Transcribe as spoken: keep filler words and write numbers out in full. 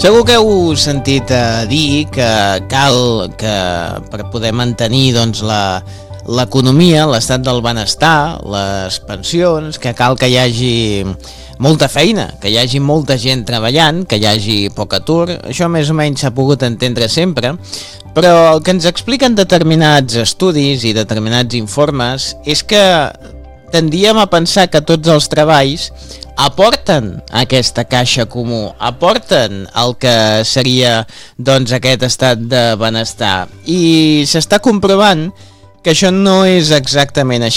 Segur que heu sentit a dir que cal que per poder mantenir doncs, la, l'economia, l'estat del benestar, les pensions, que cal que hi hagi molta feina, que hi hagi molta gent treballant, que hi hagi poc atur. Això més o menys s'ha pogut entendre sempre, però el que ens expliquen determinats estudis i determinats informes és que tendíem a pensar que tots els treballs aporten a aquesta caixa comú, aporten el que seria doncs, aquest estat de benestar, i s'està comprovant que això no és exactament així.